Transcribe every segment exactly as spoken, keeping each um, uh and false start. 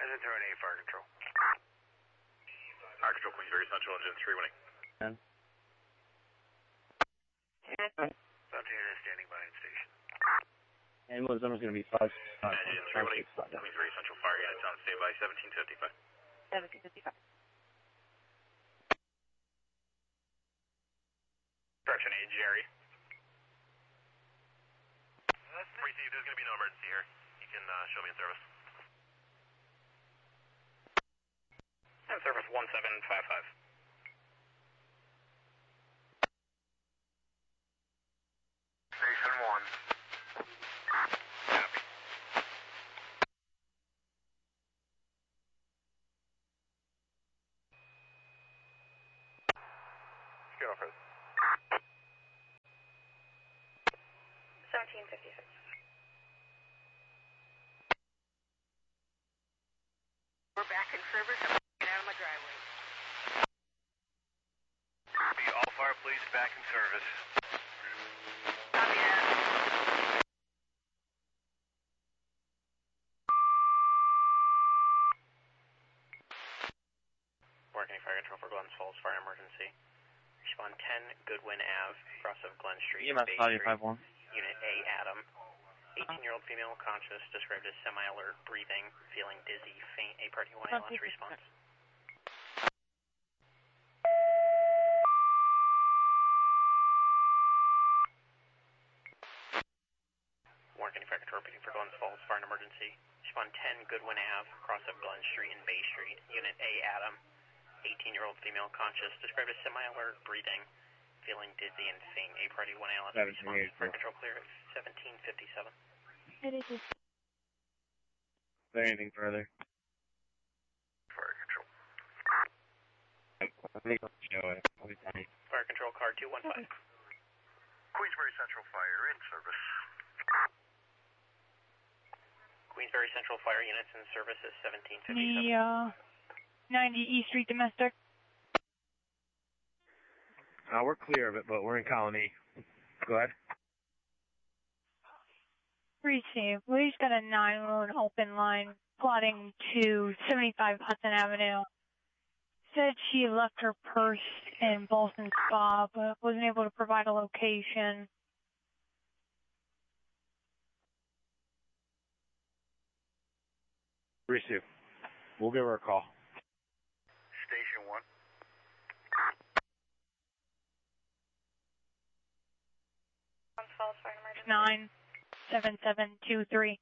Engine three one eight, fire control. Fire control, Queensbury Central, engine three one eight. Montana standing by in station. Ambulance number is going to be five. Uh, Engine three one eight, Queensbury Central Fire Units on standby, seventeen fifty-five. seventeen fifty-five. Correction, A, Jerry. Receive, there's going to be no emergency here. You can uh, show me in service. And service one seven five five. Station one. Copy. Get off it. seventeen fifty-six. We're back in service. I'm get out of my driveway. Be all fire police back in service. Copy that. Warren County Fire Control for Glens Falls Fire Emergency. Respond ten Goodwin Avenue, cross of Glen Street. E M S five five one. Unit A, Adam. eighteen-year-old female, conscious, described as semi-alert, breathing, feeling dizzy, faint, A party one A L S response. Warren County Fire Control repeating for Glens Falls Fire Emergency. Respond ten Goodwin Avenue, cross of Glen Street and Bay Street. Unit A, Adam. eighteen-year-old female, conscious, described as semi-alert, breathing, feeling dizzy and faint, A party one A L S response. Fire Control clear at seventeen fifty-seven. It is. Is there anything further? Fire control. I think I'll show it. I'll be fine. Fire Control car two one five. Queensbury Central Fire in service. Queensbury Central Fire units in service at seventeen fifty-seven. The uh, ninety East Street domestic. Uh, we're clear of it, but we're in Colony. Go ahead. Receive. We just got a nine one open line plotting to seventy-five Hudson Avenue. Said she left her purse in Bolson Spa, but wasn't able to provide a location. Receive. We'll give her a call. Station one. Falls Fire Emergency. Nine seven seven two three.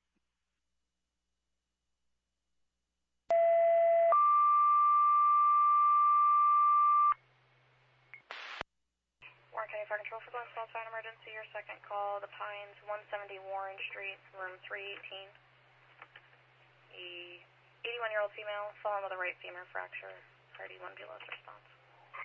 Warren County Fire Control for Glens Falls Fire Emergency. Your second call, The Pines, one seventy Warren Street, room three eighteen. A eighty-one-year-old female, fallen with a right femur fracture. Priority one B L S response.